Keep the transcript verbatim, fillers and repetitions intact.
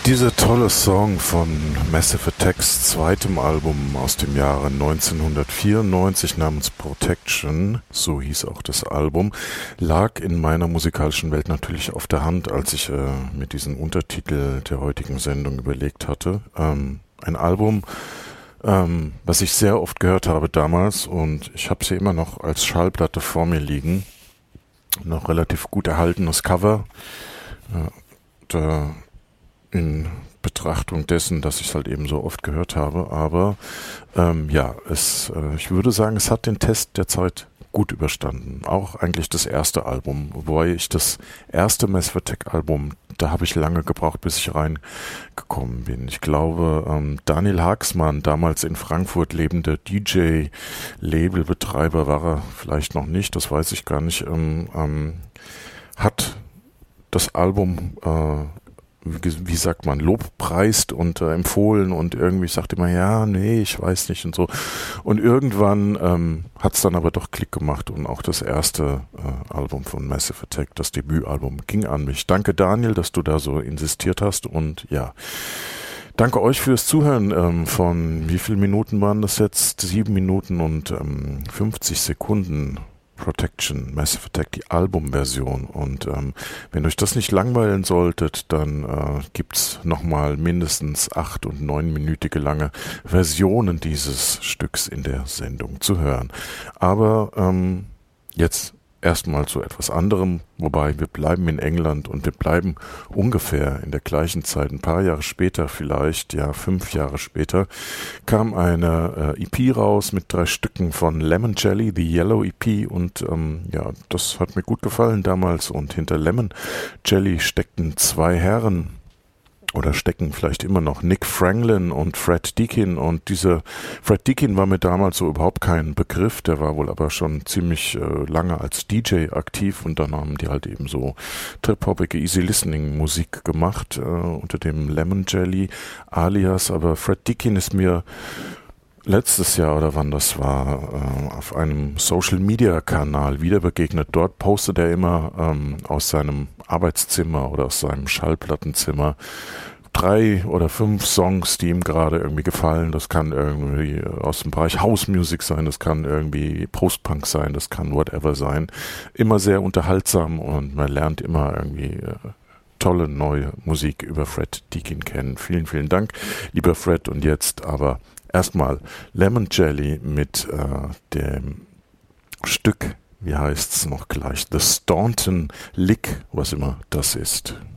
Dieser tolle Song von Massive Attacks zweitem Album aus dem Jahre neunzehnhundertvierundneunzig namens Protection, so hieß auch das Album, lag in meiner musikalischen Welt natürlich auf der Hand, als ich äh, mir diesen Untertitel der heutigen Sendung überlegt hatte. Ähm, ein Album, ähm, was ich sehr oft gehört habe damals, und ich habe sie immer noch als Schallplatte vor mir liegen. Noch relativ gut erhaltenes Cover. Äh, da in Betrachtung dessen, dass ich es halt eben so oft gehört habe, aber ähm, ja, es, äh, ich würde sagen, es hat den Test der Zeit gut überstanden. Auch eigentlich das erste Album, wobei ich das erste Massive Attack Album, da habe ich lange gebraucht, bis ich reingekommen bin. Ich glaube, ähm, Daniel Haaksmann, damals in Frankfurt lebender D J, Labelbetreiber war er vielleicht noch nicht, das weiß ich gar nicht, ähm, ähm, hat das Album äh, Wie, wie sagt man, lobpreist und äh, empfohlen und irgendwie sagt immer, ja, nee, ich weiß nicht und so. Und irgendwann ähm, hat es dann aber doch Klick gemacht und auch das erste äh, Album von Massive Attack, das Debütalbum, ging an mich. Danke Daniel, dass du da so insistiert hast und ja, danke euch fürs Zuhören. Ähm, von wie vielen Minuten waren das jetzt? Sieben Minuten und ähm, fünfzig Sekunden. Protection, Massive Attack, die Albumversion. Und ähm, wenn euch das nicht langweilen solltet, dann äh, gibt's nochmal mindestens acht- und neunminütige lange Versionen dieses Stücks in der Sendung zu hören. Aber ähm, jetzt erstmal zu etwas anderem, wobei wir bleiben in England und wir bleiben ungefähr in der gleichen Zeit, ein paar Jahre später vielleicht, ja fünf Jahre später, kam eine äh, E P raus mit drei Stücken von Lemon Jelly, die Yellow E P, und ähm, ja, das hat mir gut gefallen damals, und hinter Lemon Jelly steckten zwei Herren, oder stecken vielleicht immer noch, Nick Franklin und Fred Deakin, und dieser Fred Deakin war mir damals so überhaupt kein Begriff, der war wohl aber schon ziemlich äh, lange als D J aktiv, und dann haben die halt eben so trip-hoppige Easy Listening Musik gemacht äh, unter dem Lemon Jelly alias, aber Fred Deakin ist mir letztes Jahr oder wann das war, äh, auf einem Social-Media-Kanal wieder begegnet. Dort postet er immer ähm, aus seinem Arbeitszimmer oder aus seinem Schallplattenzimmer drei oder fünf Songs, die ihm gerade irgendwie gefallen. Das kann irgendwie aus dem Bereich House Music sein, das kann irgendwie Post-Punk sein, das kann whatever sein. Immer sehr unterhaltsam, und man lernt immer irgendwie äh, tolle neue Musik über Fred Deakin kennen. Vielen, vielen Dank, lieber Fred. Und jetzt aber erstmal Lemon Jelly mit äh, dem Stück, wie heißt's noch gleich, The Staunton Lick, was immer das ist.